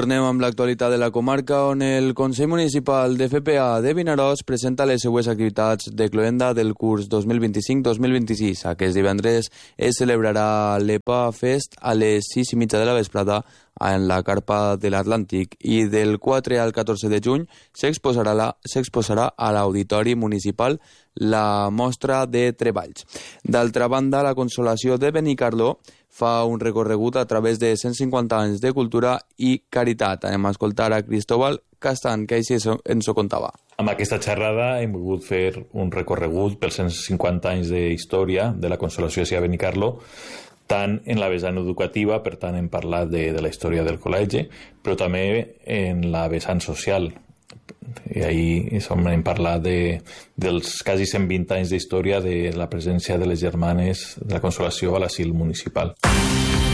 Tornem amb l'actualitat de la comarca, on el Consell Municipal de FPA de Vinaròs presenta les seues activitats de cloenda del curs 2025-2026. Aquest divendres es celebrarà l'EPA Fest a les 6:30 de la vesprada en la carpa de l'Atlàntic i del 4 al 14 de juny s'exposarà a l'Auditori Municipal la mostra de treballs. D'altra banda, la Consolació de Benicarló fa un recorregut a través de 150 anys de cultura i caritat. Anem a escoltar a Cristóbal Castan, que així ens ho contava. Amb aquesta xerrada hem volgut fer un recorregut pels 150 anys d'història de la Consolació de Benicarló, tant en la vessant educativa, per tant hem parlat de la història del col·legi, però també en la vessant social. I ahir hem parlat dels quasi 120 anys d'història de la presència de les germanes de la Consolació a l'asil municipal.